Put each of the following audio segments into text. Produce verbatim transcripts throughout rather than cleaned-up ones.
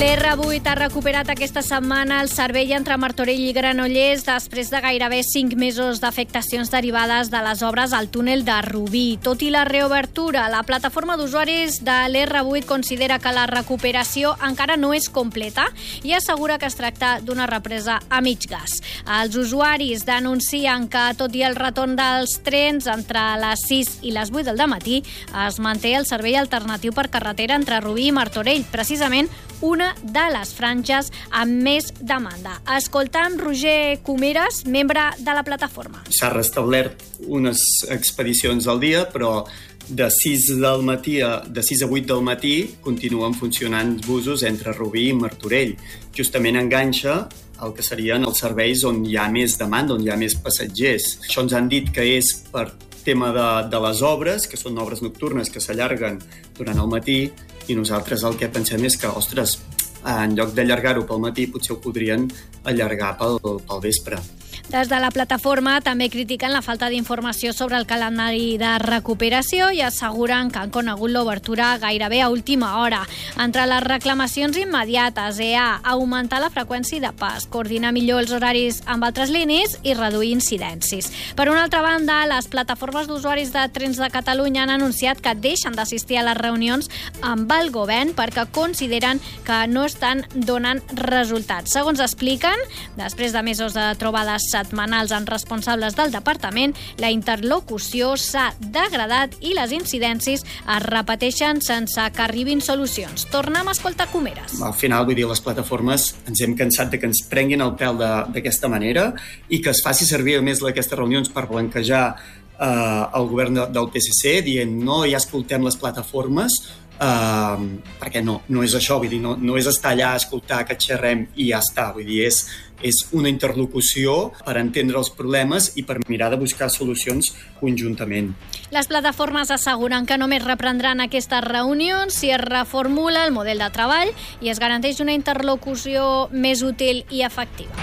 l'R vuit ha recuperat aquesta setmana el servei entre Martorell i Granollers després de gairebé cinc mesos d'afectacions derivades de les obres al túnel de Rubí. Tot i la reobertura, la plataforma d'usuaris de l'R vuit considera que la recuperació encara no és completa i assegura que es tracta d'una represa a mig gas. Els usuaris denuncien que, tot i el retorn dels trens entre les sis i les vuit del dematí, es manté el servei alternatiu per carretera entre Rubí i Martorell, precisament una de les franges amb més demanda. Escoltam Roger Comeres, membre de la plataforma. S'ha restablert unes expedicions al dia, però de sis del matí a, de sis a vuit del matí continuen funcionant busos entre Rubí i Martorell. Justament enganxa el que serien els serveis on hi ha més demanda, on hi ha més passatgers. Això ens han dit que és per tema de, de les obres, que són obres nocturnes que s'allarguen durant el matí, i nosaltres el que pensem és que, ostres, en lloc d'allargar-ho pel matí, potser ho podrien allargar pel, pel vespre. Des de la plataforma també critiquen la falta d'informació sobre el calendari de recuperació i asseguren que han conegut l'obertura gairebé a última hora. Entre les reclamacions immediates hi ha augmentar la freqüència de pas, coordinar millor els horaris amb altres línies i reduir incidències. Per una altra banda, les plataformes d'usuaris de Trens de Catalunya han anunciat que deixen d'assistir a les reunions amb el govern perquè consideren que no estan donant resultats. Segons expliquen, després de mesos de trobades setmanals amb responsables del departament, la interlocució s'ha degradat i les incidències es repeteixen sense que arribin solucions. Tornem a escoltar Comeres. Al final, vull dir, les plataformes ens hem cansat de que ens prenguin el pèl d'aquesta manera i que es faci servir a més aquestes reunions per blanquejar eh, el govern de, del P S C, dient no, ja escoltem les plataformes, Uh, perquè no, no és això, vull dir, no, no és estar allà a escoltar que xerrem i ja està, vull dir, és, és una interlocució per entendre els problemes i per mirar de buscar solucions conjuntament. Les plataformes asseguren que només reprendran aquestes reunions si es reformula el model de treball i es garanteix una interlocució més útil i efectiva.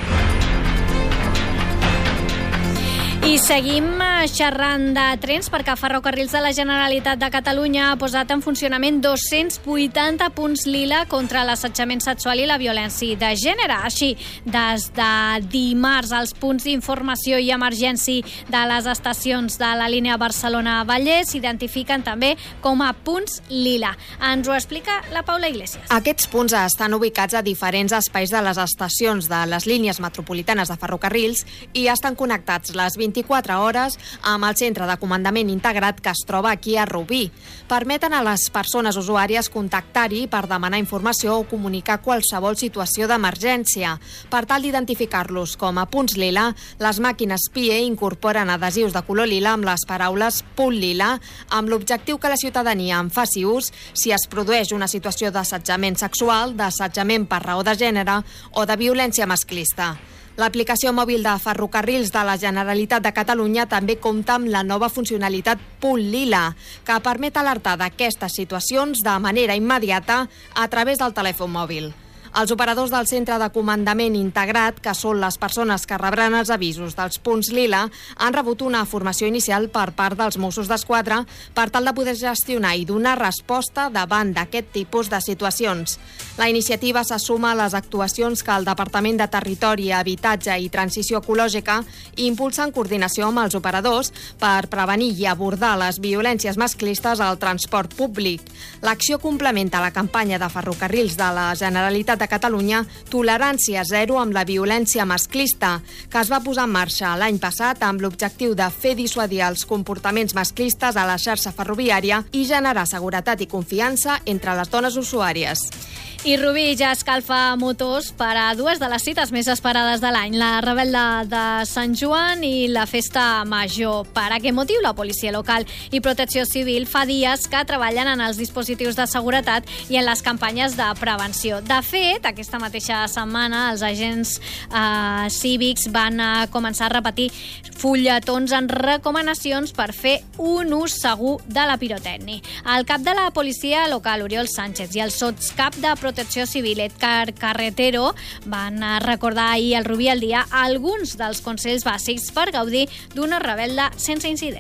I seguim xerrant de trens perquè Ferrocarrils de la Generalitat de Catalunya ha posat en funcionament dos-cents vuitanta punts lila contra l'assetjament sexual i la violència de gènere. Així, des de dimarts, els punts d'informació i emergència de les estacions de la línia Barcelona-Vallès s'identifiquen també com a punts lila. Ens ho explica la Paula Iglesias. Aquests punts estan ubicats a diferents espais de les estacions de les línies metropolitanes de ferrocarrils i estan connectats les vint-i-quatre hores amb el centre de comandament integrat que es troba aquí a Rubí. Permeten a les persones usuàries contactar-hi per demanar informació o comunicar qualsevol situació d'emergència. Per tal d'identificar-los com a punts lila, les màquines P I E incorporen adhesius de color lila amb les paraules punt lila, amb l'objectiu que la ciutadania en faci ús si es produeix una situació d'assetjament sexual, d'assetjament per raó de gènere o de violència masclista. L'aplicació mòbil de Ferrocarrils de la Generalitat de Catalunya també compta amb la nova funcionalitat Punt Lila, que permet alertar d'aquestes situacions de manera immediata a través del telèfon mòbil. Els operadors del centre de comandament integrat, que són les persones que rebran els avisos dels punts lila, han rebut una formació inicial per part dels Mossos d'Esquadra per tal de poder gestionar i donar resposta davant d'aquest tipus de situacions. La iniciativa se suma a les actuacions que el Departament de Territori, Habitatge i Transició Ecològica impulsa en coordinació amb els operadors per prevenir i abordar les violències masclistes al transport públic. L'acció complementa la campanya de Ferrocarrils de la Generalitat de Catalunya, Tolerància zero amb la violència masclista, que es va posar en marxa l'any passat amb l'objectiu de fer dissuadir els comportaments masclistes a la xarxa ferroviària i generar seguretat i confiança entre les dones usuàries. I Rubí ja escalfa motors per a dues de les cites més esperades de l'any, la Rebel·la de Sant Joan i la Festa Major. Per aquest motiu, la policia local i Protecció Civil fa dies que treballen en els dispositius de seguretat i en les campanyes de prevenció. De fet, aquesta mateixa setmana, els agents eh, cívics van a començar a repetir fulletons en recomanacions per fer un ús segur de la pirotècnia. El cap de la policia local, Oriol Sánchez, i el sotscap de Protecció Civil, Edgar Carretero, van recordar ahir al Rubí al dia alguns dels consells bàsics per gaudir d'una rebel·la sense incidents.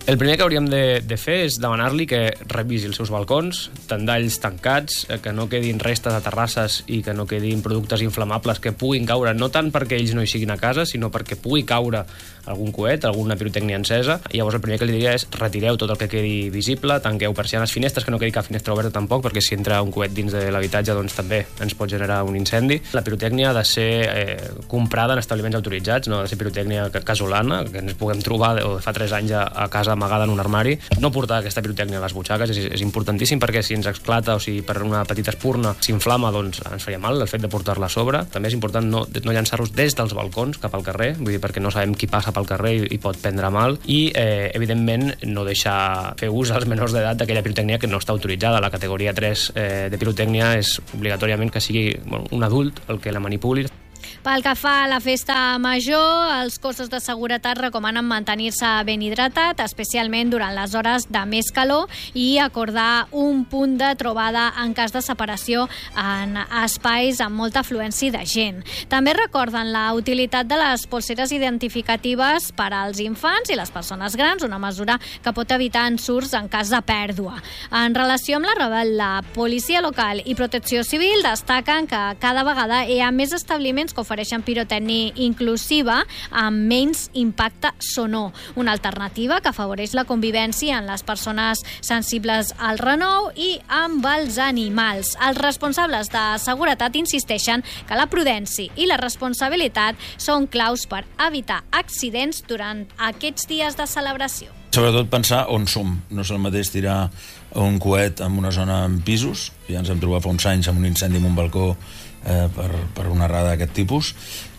El primer que hauríem de, de fer és demanar-li que revisi els seus balcons, tendalls tancats, que no quedin restes de terrasses i que no quedin productes inflamables que puguin caure, no tant perquè ells no hi siguin a casa, sinó perquè pugui caure algun coet, alguna pirotècnia encesa. I llavors el primer que li diria és retireu tot el que quedi visible, tanqueu persianes, finestres, que no quedi cap finestra oberta tampoc, perquè si entra un coet dins de l'habitatge doncs també ens pot generar un incendi. La pirotècnia ha de ser eh, comprada en establiments autoritzats, no ha de ser pirotècnia casolana, que ens puguem trobar de, de fa tres anys a, a casa amagada en un armari. No portar aquesta pirotècnia a les butxaques és, és importantíssim, perquè si ens esclata o si per una petita espurna s'inflama, doncs ens faria mal el fet de portar-la a sobre. També és important no, no llançar-los des dels balcons cap al carrer, vull dir, perquè no sabem qui passa pel carrer i, i pot prendre mal, i eh, evidentment no deixar fer ús als menors d'edat d'aquella pirotècnia que no està autoritzada. La categoria tres eh, de pirotècnia és obligatòriament que sigui bueno, un adult el que la manipuli. Pel que fa a la festa major, els cossos de seguretat recomanen mantenir-se ben hidratat, especialment durant les hores de més calor, i acordar un punt de trobada en cas de separació en espais amb molta afluència de gent. També recorden la utilitat de les polseres identificatives per als infants i les persones grans, una mesura que pot evitar ensurts en cas de pèrdua. En relació amb la rebel, la policia local i protecció civil destaquen que cada vegada hi ha més establiments que ofereixen pirotècnia inclusiva amb menys impacte sonor, una alternativa que afavoreix la convivència en les persones sensibles al renou i amb els animals. Els responsables de seguretat insisteixen que la prudència i la responsabilitat són claus per evitar accidents durant aquests dies de celebració. Sobretot pensar on som. No és el mateix tirar un coet en una zona amb pisos, ja ens hem trobat fa uns anys amb un incendi en un balcó eh, per, per una errada d'aquest tipus,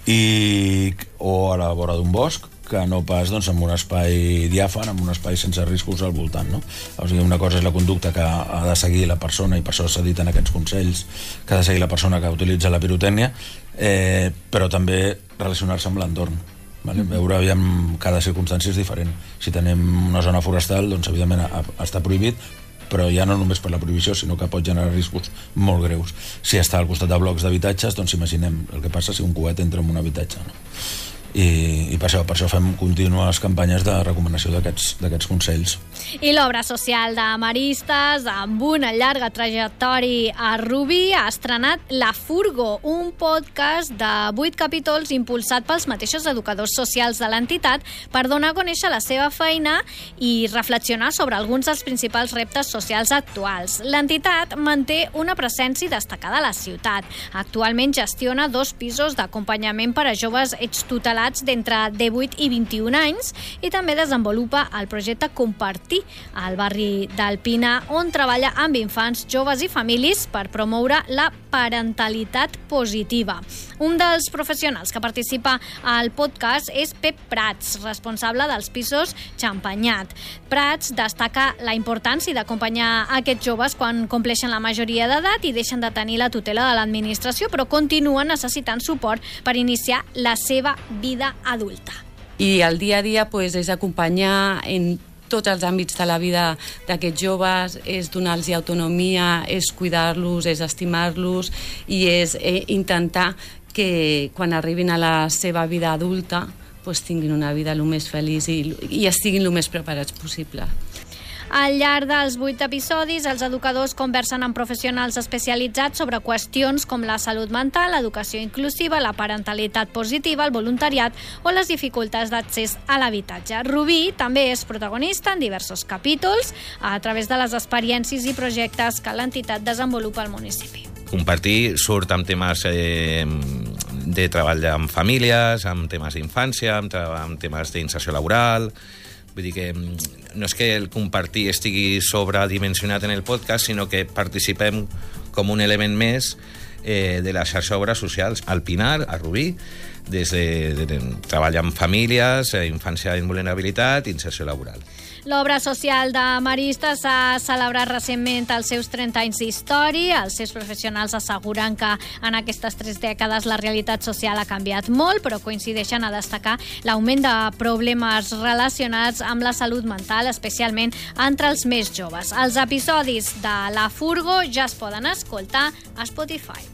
i, o a la vora d'un bosc, que no pas doncs, en un espai diàfan, en un espai sense riscos al voltant. No? O sigui, una cosa és la conducta que ha de seguir la persona, i per això s'ha dit en aquests consells que ha de seguir la persona que utilitza la pirotècnia, eh, però també relacionar-se amb l'entorn. Vale? Veure aviam, cada circumstància és diferent. Si tenim una zona forestal, doncs evidentment està prohibit, però ja no només per la prohibició, sinó que pot generar riscos molt greus. Si està al costat de blocs d'habitatges, doncs imaginem el que passa si un coet entra en un habitatge. No? I, i per, això, per això fem contínues campanyes de recomanació d'aquests consells. I l'obra social de Maristes, amb una llarga trajectòria a Rubí, ha estrenat La Furgo, un podcast de vuit capítols impulsat pels mateixos educadors socials de l'entitat per donar a conèixer la seva feina i reflexionar sobre alguns dels principals reptes socials actuals. L'entitat manté una presència destacada a la ciutat. Actualment gestiona dos pisos d'acompanyament per a joves extutelats d'entre divuit i vint-i-un anys, i també desenvolupa el projecte Compartir al barri d'Alpina, on treballa amb infants, joves i famílies per promoure la parentalitat positiva. Un dels professionals que participa al podcast és Pep Prats, responsable dels pisos Champanyat. Prats destaca la importància d'acompanyar aquests joves quan compleixen la majoria d'edat i deixen de tenir la tutela de l'administració, però continuen necessitant suport per iniciar la seva vida adulta. I el dia a dia pues, és acompanyar en tots els àmbits de la vida d'aquests joves, és donar-los autonomia, és cuidar-los, és estimar-los i és eh, intentar que quan arribin a la seva vida adulta pues, tinguin una vida el més feliç i, i estiguin el més preparats possible. Al llarg dels vuit episodis, els educadors conversen amb professionals especialitzats sobre qüestions com la salut mental, l'educació inclusiva, la parentalitat positiva, el voluntariat o les dificultats d'accés a l'habitatge. Rubí també és protagonista en diversos capítols a través de les experiències i projectes que l'entitat desenvolupa al municipi. Compartir surt amb temes eh, de treball amb famílies, amb temes d'infància, amb, amb temes d'inserció laboral. Vull dir que no és que el compartir estigui sobredimensionat en el podcast, sinó que participem com un element més eh, de la xarxa d'obres socials al Pinar, a Rubí, des de, de, de treball amb famílies, eh, infància en vulnerabilitat i inserció laboral. L'obra social de Maristes s'ha celebrat recentment els seus trenta anys d'història. Els seus professionals asseguren que en aquestes tres dècades la realitat social ha canviat molt, però coincideixen a destacar l'augment de problemes relacionats amb la salut mental, especialment entre els més joves. Els episodis de La Furgo ja es poden escoltar a Spotify.